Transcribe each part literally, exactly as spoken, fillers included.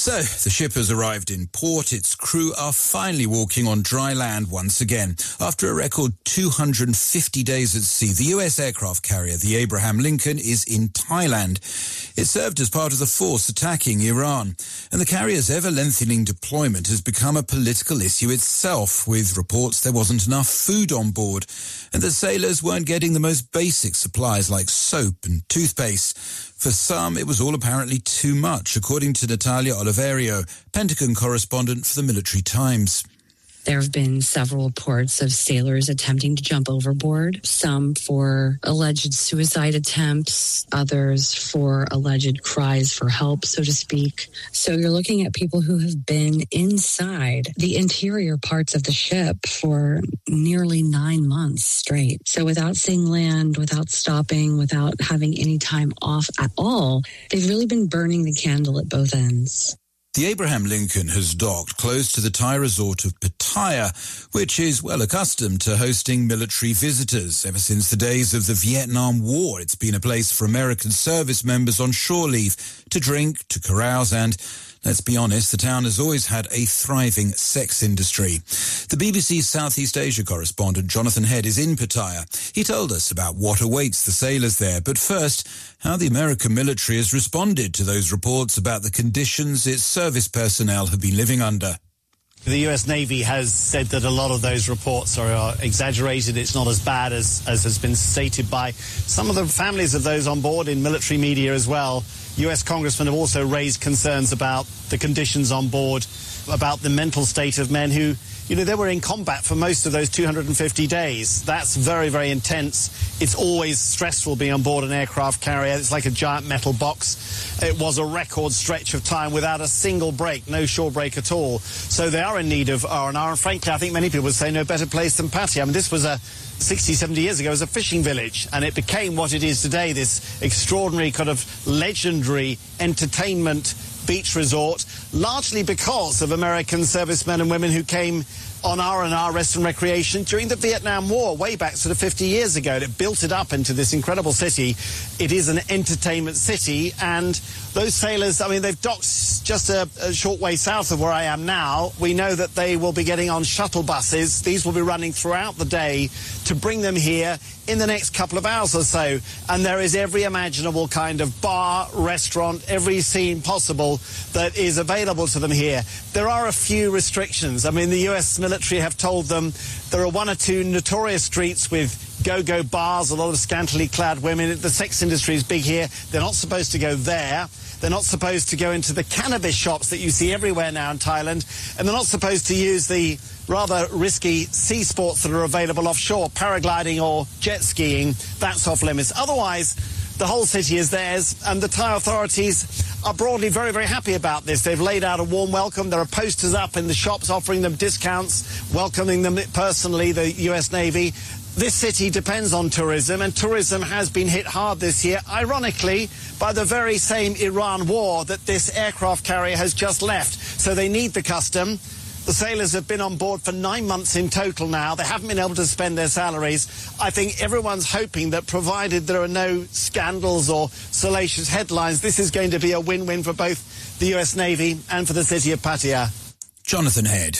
So, the ship has arrived in port. Its crew are finally walking on dry land once again. After a record two hundred fifty days at sea, the U S aircraft carrier, the Abraham Lincoln, is in Thailand. It served as part of the force attacking Iran. And the carrier's ever-lengthening deployment has become a political issue itself, with reports there wasn't enough food on board and that sailors weren't getting the most basic supplies like soap and toothpaste. For some, it was all apparently too much, according to Natalia Oliverio, Pentagon correspondent for the Military Times. There have been several reports of sailors attempting to jump overboard, some for alleged suicide attempts, others for alleged cries for help, so to speak. So you're looking at people who have been inside the interior parts of the ship for nearly nine months straight. So without seeing land, without stopping, without having any time off at all, they've really been burning the candle at both ends. The Abraham Lincoln has docked close to the Thai resort of Pattaya, which is well accustomed to hosting military visitors. Ever since the days of the Vietnam War, it's been a place for American service members on shore leave to drink, to carouse, and, let's be honest, the town has always had a thriving sex industry. The B B C's Southeast Asia correspondent Jonathan Head is in Pattaya. He told us about what awaits the sailors there, but first, how the American military has responded to those reports about the conditions its service personnel have been living under. The U S Navy has said that a lot of those reports are, are exaggerated. It's not as bad as, as has been stated by some of the families of those on board in military media as well. U S congressmen have also raised concerns about the conditions on board, about the mental state of men who, you know, they were in combat for most of those two hundred fifty days. That's very, very intense. It's always stressful being on board an aircraft carrier. It's like a giant metal box. It was a record stretch of time without a single break, no shore break at all. So they are in need of R and R, and frankly, I think many people would say no better place than Pattaya. I mean, this was a sixty, seventy years ago as a fishing village, and it became what it is today, this extraordinary kind of legendary entertainment beach resort, largely because of American servicemen and women who came on R and R, rest and recreation, during the Vietnam War, way back sort of fifty years ago. And it built it up into this incredible city. It is an entertainment city, and those sailors, I mean, they've docked just a, a short way south of where I am now. We know that they will be getting on shuttle buses. These will be running throughout the day to bring them here in the next couple of hours or so. And there is every imaginable kind of bar, restaurant, every scene possible that is available to them here. There are a few restrictions. I mean, the U S military have told them there are one or two notorious streets with go-go bars, a lot of scantily clad women. The sex industry is big here. They're not supposed to go there. They're not supposed to go into the cannabis shops that you see everywhere now in Thailand. And they're not supposed to use the rather risky sea sports that are available offshore, paragliding or jet skiing. That's off limits. Otherwise, the whole city is theirs, and the Thai authorities are broadly very, very happy about this. They've laid out a warm welcome. There are posters up in the shops offering them discounts, welcoming them personally, the U S Navy. This city depends on tourism, and tourism has been hit hard this year, ironically, by the very same Iran war that this aircraft carrier has just left. So they need the custom. The sailors have been on board for nine months in total now. They haven't been able to spend their salaries. I think everyone's hoping that, provided there are no scandals or salacious headlines, this is going to be a win-win for both the U S Navy and for the city of Pattaya. Jonathan Head.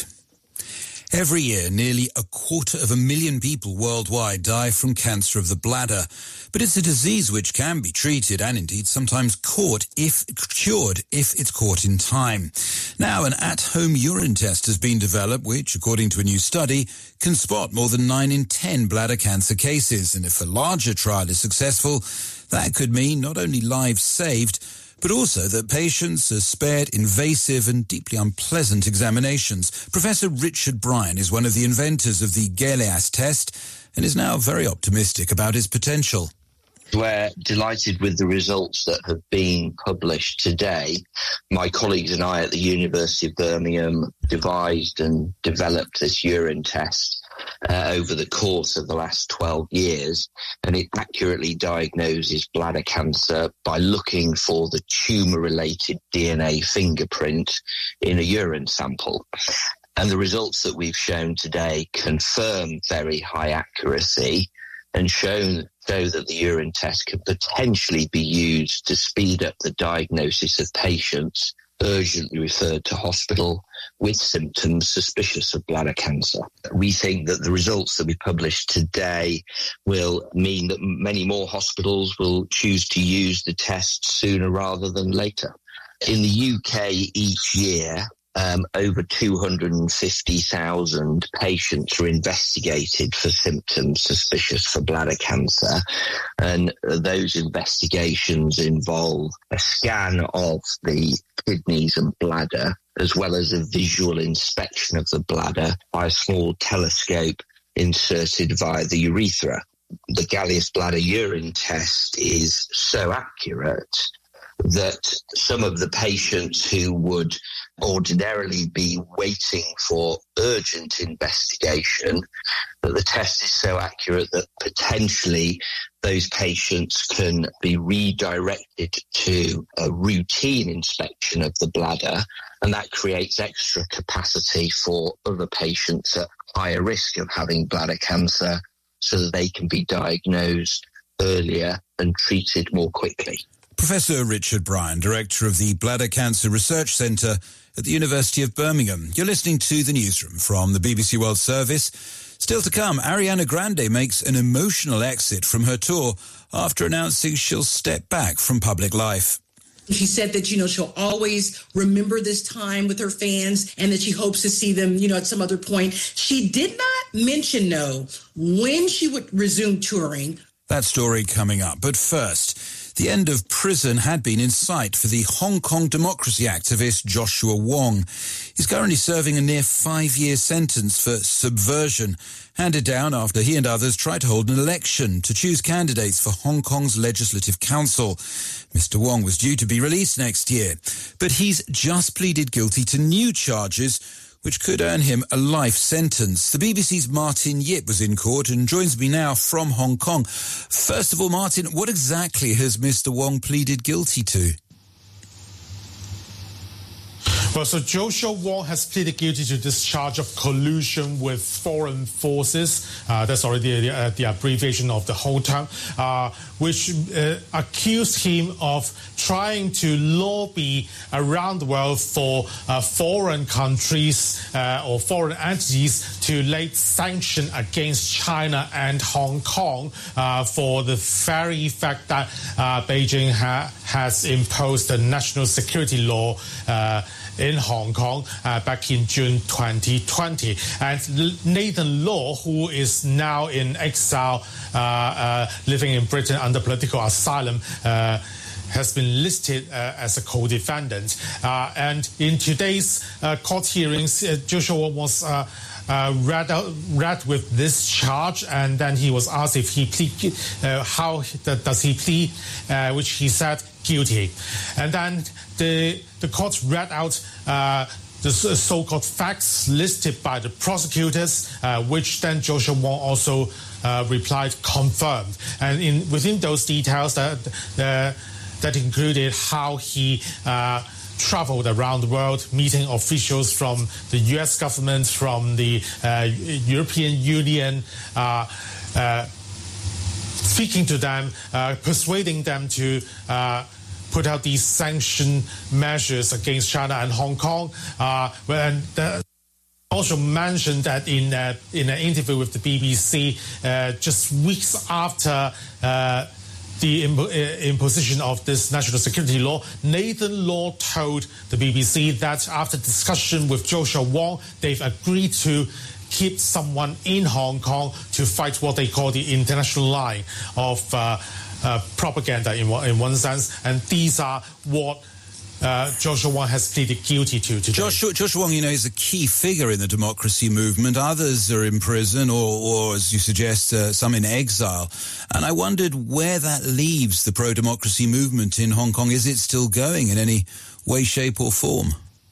Every year, nearly a quarter of a million people worldwide die from cancer of the bladder. But it's a disease which can be treated and indeed sometimes caught if cured if it's caught in time. Now, an at-home urine test has been developed which, according to a new study, can spot more than nine in ten bladder cancer cases. And if a larger trial is successful, that could mean not only lives saved, but also that patients are spared invasive and deeply unpleasant examinations. Professor Richard Bryan is one of the inventors of the GALEAS test and is now very optimistic about its potential. We're delighted with the results that have been published today. My colleagues and I at the University of Birmingham devised and developed this urine test uh, over the course of the last twelve years, and it accurately diagnoses bladder cancer by looking for the tumour-related D N A fingerprint in a urine sample. And the results that we've shown today confirm very high accuracy and shown show that the urine test could potentially be used to speed up the diagnosis of patients urgently referred to hospital with symptoms suspicious of bladder cancer. We think that the results that we published today will mean that many more hospitals will choose to use the test sooner rather than later. In the U K each year, Um, over two hundred fifty thousand patients are investigated for symptoms suspicious for bladder cancer, and those investigations involve a scan of the kidneys and bladder, as well as a visual inspection of the bladder by a small telescope inserted via the urethra. The Gallius bladder urine test is so accurate that some of the patients who would ordinarily be waiting for urgent investigation, that the test is so accurate that potentially those patients can be redirected to a routine inspection of the bladder, and that creates extra capacity for other patients at higher risk of having bladder cancer so that they can be diagnosed earlier and treated more quickly. Professor Richard Bryan, Director of the Bladder Cancer Research Centre at the University of Birmingham. You're listening to The Newsroom from the B B C World Service. Still to come, Ariana Grande makes an emotional exit from her tour after announcing she'll step back from public life. She said that, you know, she'll always remember this time with her fans and that she hopes to see them, you know, at some other point. She did not mention, no, when she would resume touring. That story coming up. But first, the end of prison had been in sight for the Hong Kong democracy activist Joshua Wong. He's currently serving a near five-year sentence for subversion, handed down after he and others tried to hold an election to choose candidates for Hong Kong's Legislative Council. Mister Wong was due to be released next year, but he's just pleaded guilty to new charges which could earn him a life sentence. The B B C's Martin Yip was in court and joins me now from Hong Kong. First of all, Martin, what exactly has Mister Wong pleaded guilty to? Well, so Joshua Wong has pleaded guilty to this charge of collusion with foreign forces. Uh, that's already the, uh, the abbreviation of the whole term, uh, which uh, accused him of trying to lobby around the world for uh, foreign countries uh, or foreign entities to lay sanction against China and Hong Kong uh, for the very fact that uh, Beijing ha- has imposed a national security law uh, in Hong Kong uh, back in June twenty twenty. And Nathan Law, who is now in exile, uh, uh, living in Britain under political asylum, uh, has been listed uh, as a co-defendant. Uh, and in today's uh, court hearings, uh, Joshua was uh, uh, read, out, read with this charge, and then he was asked if he plead, uh, how does he plead, uh, which he said guilty. And then the the court read out uh, the so-called facts listed by the prosecutors, uh, which then Joshua Wong also uh, replied confirmed. And in within those details, that uh, that included how he uh, traveled around the world, meeting officials from the U S government, from the uh, European Union, uh, uh, speaking to them, uh, persuading them to uh, put out these sanction measures against China and Hong Kong. Uh, and uh, also mentioned that in uh, in an interview with the B B C, uh, just weeks after uh, the imp- imposition of this national security law, Nathan Law told the B B C that after discussion with Joshua Wong, they've agreed to keep someone in Hong Kong to fight what they call the international line of uh, uh, propaganda in one, in one sense. And these are what uh, Joshua Wong has pleaded guilty to today. Joshua, Joshua Wong, you know, is a key figure in the democracy movement. Others are in prison or, or as you suggest, uh, some in exile. And I wondered where that leaves the pro-democracy movement in Hong Kong. Is it still going in any way, shape or form?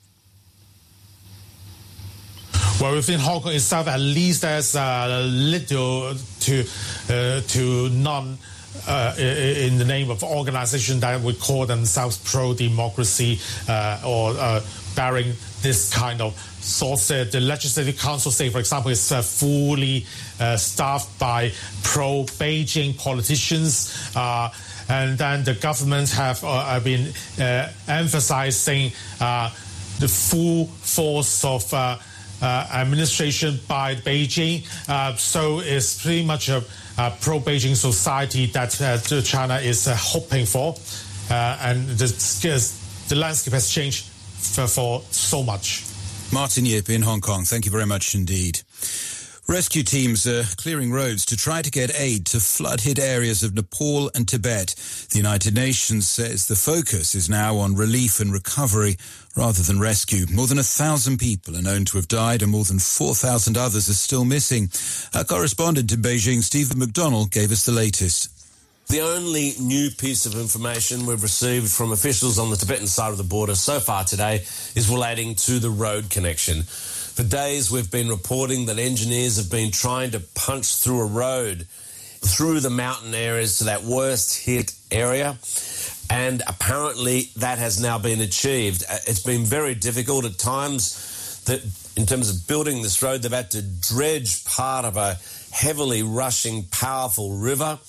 Well, within Hong Kong itself, at least there's a little to uh, to none uh, in the name of organization that would call themselves pro-democracy uh, or uh, bearing this kind of thoughts. Uh, the Legislative Council, say, for example, is uh, fully uh, staffed by pro-Beijing politicians. Uh, and then the governments have uh, been uh, emphasizing uh, the full force of uh, uh, administration by Beijing. Uh, so it's pretty much a, a pro-Beijing society that uh, China is uh, hoping for. Uh, and the, the landscape has changed for, for so much. Martin Yip in Hong Kong, thank you very much indeed. Rescue teams are clearing roads to try to get aid to flood-hit areas of Nepal and Tibet. The United Nations says the focus is now on relief and recovery rather than rescue. More than a thousand people are known to have died and more than four thousand others are still missing. Our correspondent in Beijing, Stephen McDonnell, gave us the latest. The only new piece of information we've received from officials on the Tibetan side of the border so far today is relating to the road connection. For days, we've been reporting that engineers have been trying to punch through a road through the mountain areas to that worst hit area, and apparently that has now been achieved. It's been very difficult at times that in terms of building this road. They've had to dredge part of a heavily rushing, powerful river,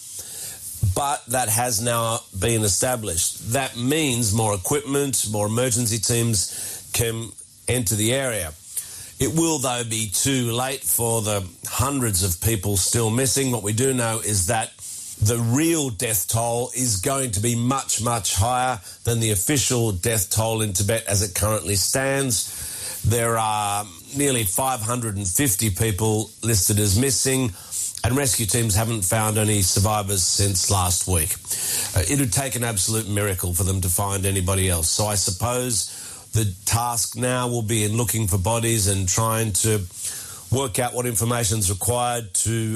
but that has now been established. That means more equipment, more emergency teams can enter the area. It will, though, be too late for the hundreds of people still missing. What we do know is that the real death toll is going to be much, much higher than the official death toll in Tibet as it currently stands. There are nearly five hundred fifty people listed as missing, and rescue teams haven't found any survivors since last week. Uh, it would take an absolute miracle for them to find anybody else. So I suppose the task now will be in looking for bodies and trying to work out what information is required to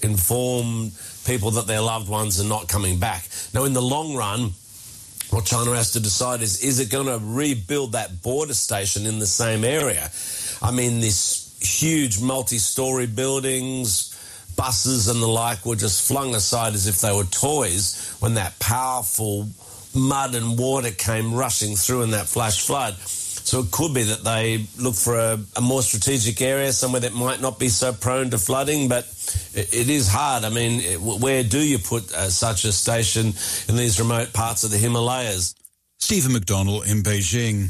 inform people that their loved ones are not coming back. Now, in the long run, what China has to decide is, is it going to rebuild that border station in the same area? I mean, this huge multi-storey buildings, buses and the like were just flung aside as if they were toys when that powerful mud and water came rushing through in that flash flood. So it could be that they look for a, a more strategic area, somewhere that might not be so prone to flooding, but it, it is hard. I mean, it, where do you put uh, such a station in these remote parts of the Himalayas? Stephen McDonnell in Beijing.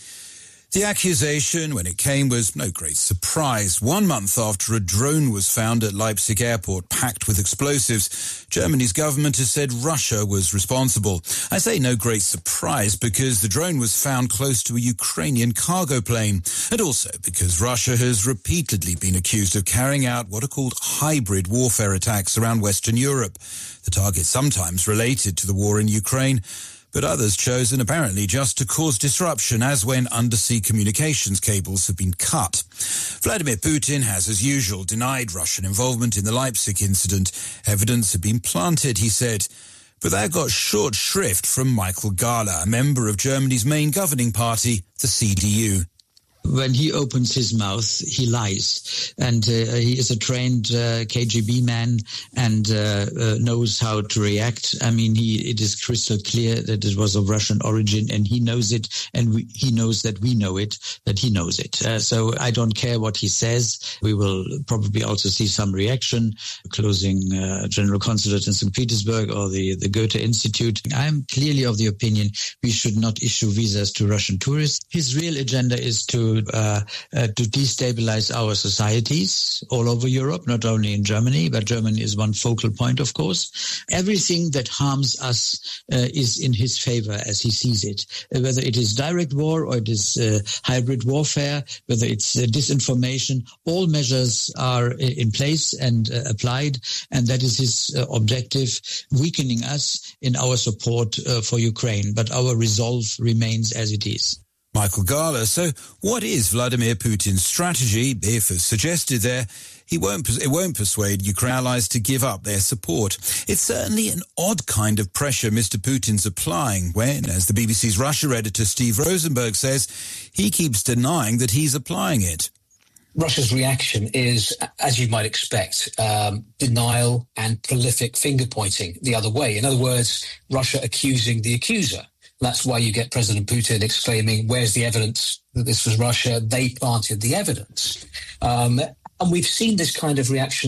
The accusation, when it came, was no great surprise. One month after a drone was found at Leipzig airport packed with explosives, Germany's government has said Russia was responsible. I say no great surprise because the drone was found close to a Ukrainian cargo plane, and also because Russia has repeatedly been accused of carrying out what are called hybrid warfare attacks around Western Europe. The target sometimes related to the war in Ukraine, but others chosen apparently just to cause disruption, as when undersea communications cables have been cut. Vladimir Putin has, as usual, denied Russian involvement in the Leipzig incident. Evidence had been planted, he said. But that got short shrift from Michael Gahler, a member of Germany's main governing party, the C D U. When he opens his mouth, he lies. And uh, he is a trained uh, K G B man and uh, uh, knows how to react. I mean, he it is crystal clear that it was of Russian origin, and he knows it, and we, he knows that we know it, that he knows it. Uh, so I don't care what he says. We will probably also see some reaction, closing uh, General Consulate in Saint Petersburg or the, the Goethe Institute. I'm clearly of the opinion we should not issue visas to Russian tourists. His real agenda is to Uh, uh, to destabilize our societies all over Europe, not only in Germany, but Germany is one focal point, of course. Everything that harms us uh, is in his favor as he sees it, uh, whether it is direct war or it is uh, hybrid warfare, whether it's uh, disinformation. All measures are in place and uh, applied, and that is his uh, objective, weakening us in our support uh, for Ukraine. But our resolve remains as it is. Michael Gahler. So what is Vladimir Putin's strategy? If, as suggested there, he won't, it won't persuade Ukraine allies to give up their support. It's certainly an odd kind of pressure Mister Putin's applying when, as the B B C's Russia editor Steve Rosenberg says, he keeps denying that he's applying it. Russia's reaction is, as you might expect, um, denial and prolific finger-pointing the other way. In other words, Russia accusing the accuser. That's why you get President Putin exclaiming, where's the evidence that this was Russia? They planted the evidence. Um, and we've seen this kind of reaction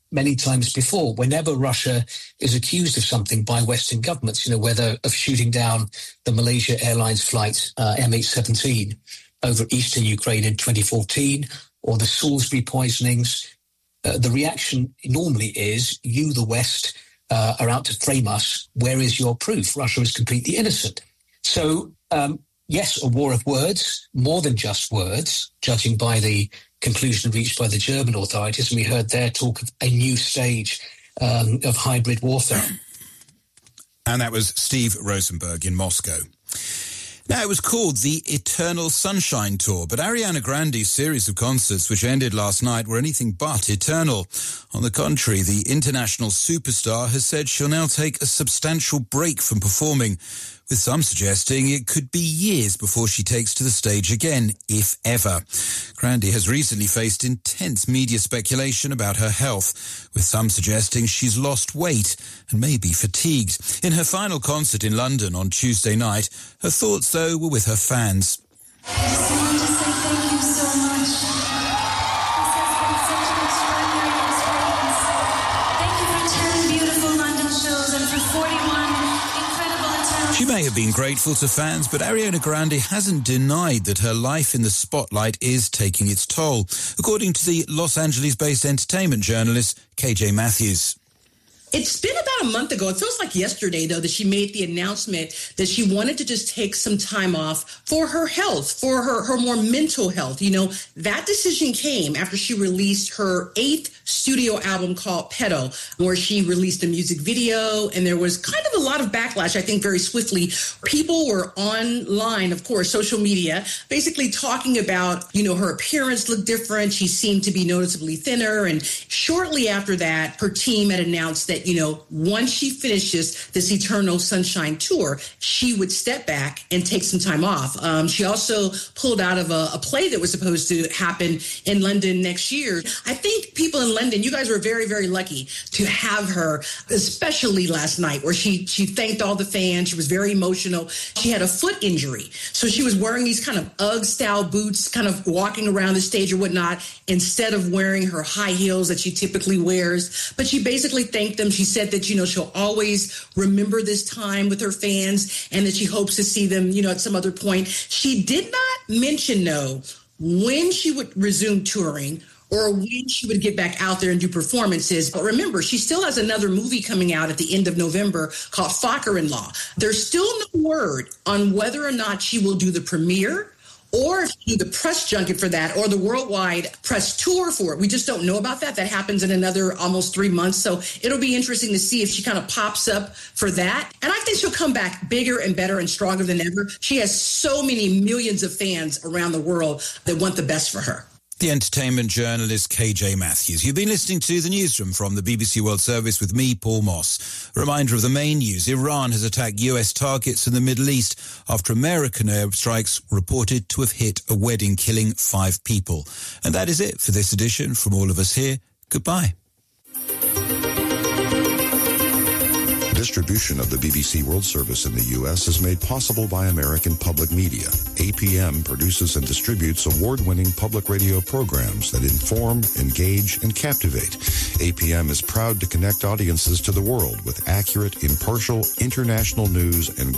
many times before. Whenever Russia is accused of something by Western governments, you know, whether of shooting down the Malaysia Airlines flight uh, M H seventeen over eastern Ukraine in twenty fourteen, or the Salisbury poisonings, uh, the reaction normally is, you, the West, uh, are out to frame us. Where is your proof? Russia is completely innocent. So, um, yes, a war of words, more than just words, judging by the conclusion reached by the German authorities. And we heard their talk of a new stage um, of hybrid warfare. And that was Steve Rosenberg in Moscow. Now, it was called the Eternal Sunshine Tour, but Ariana Grande's series of concerts which ended last night were anything but eternal. On the contrary, the international superstar has said she'll now take a substantial break from performing, with some suggesting it could be years before she takes to the stage again, if ever. Grande has recently faced intense media speculation about her health, with some suggesting she's lost weight and may be fatigued. In her final concert in London on Tuesday night, her thoughts, though, were with her fans. I just wanted to say thank you so much. This has been such an extraordinary experience. Thank you for ten beautiful London shows and for forty-one incredible attempts. She may have been grateful to fans, but Ariana Grande hasn't denied that her life in the spotlight is taking its toll, according to the Los Angeles-based entertainment journalist K J Matthews. It's been about a month ago. It feels like yesterday, though, that she made the announcement that she wanted to just take some time off for her health, for her, her more mental health. You know, that decision came after she released her eighth studio album called Pedo, where she released a music video, and there was kind of a lot of backlash, I think, very swiftly. People were online, of course, social media, basically talking about, you know, her appearance looked different. She seemed to be noticeably thinner. And shortly after that, her team had announced that, you know, once she finishes this Eternal Sunshine Tour, she would step back and take some time off. Um, she also pulled out of a, a play that was supposed to happen in London next year. I think people in London, you guys were very, very lucky to have her, especially last night, where she, she thanked all the fans. She was very emotional. She had a foot injury, so she was wearing these kind of Ugg-style boots, kind of walking around the stage or whatnot, instead of wearing her high heels that she typically wears. But she basically thanked them. She said that, you know, she'll always remember this time with her fans and that she hopes to see them, you know, at some other point. She did not mention, though, when she would resume touring or when she would get back out there and do performances. But remember, she still has another movie coming out at the end of November called Focker-in-Law. There's still no word on whether or not she will do the premiere or if you do the press junket for that or the worldwide press tour for it. We just don't know about that. That happens in another almost three months. So it'll be interesting to see if she kind of pops up for that. And I think she'll come back bigger and better and stronger than ever. She has so many millions of fans around the world that want the best for her. The entertainment journalist K J Matthews. You've been listening to The Newsroom from the B B C World Service with me, Paul Moss. A reminder of the main news. Iran has attacked U S targets in the Middle East after American airstrikes reported to have hit a wedding, killing five people. And that is it for this edition. From all of us here, goodbye. Distribution of the B B C World Service in the U S is made possible by American Public Media. A P M produces and distributes award-winning public radio programs that inform, engage, and captivate. A P M is proud to connect audiences to the world with accurate, impartial, international news and